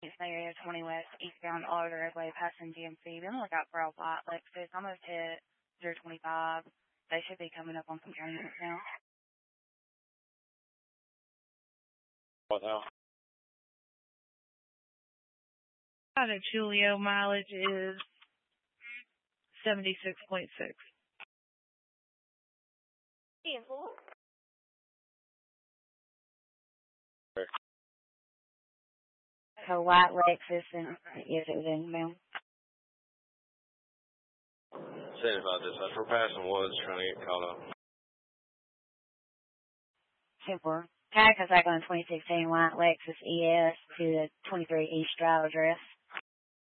area 20 West, eastbound Auto Roadway, passing GMC. Be on the lookout for a white Lexus. Almost hit 025. They should be coming up on some county now. What now? Auto Julio mileage is 76.6. A white Lexus, and yes, it was in mail. Saying about this, we're passing Woods trying to get caught up. Simple. Tag comes back on 2016 white Lexus ES to the 23 East Drive address.